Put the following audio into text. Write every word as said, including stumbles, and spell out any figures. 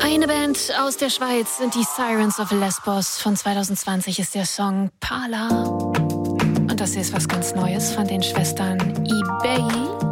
Eine Band aus der Schweiz sind die Sirens of Lesbos. Von zwanzig zwanzig ist der Song Pala. Und das hier ist was ganz Neues von den Schwestern eBay.